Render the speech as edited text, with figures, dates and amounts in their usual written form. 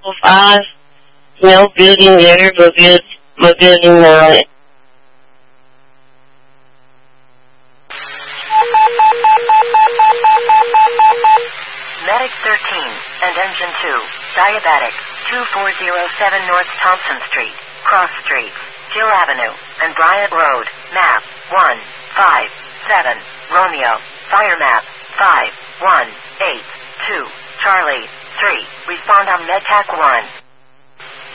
of us, no building there, building now. Medic 13 and Engine 2, Diabetic, 2407 North Thompson Street, Cross Streets, Gill Avenue, and Bryant Road, map 157, Romeo, fire map 5182, Charlie 3, respond on MedTac 1.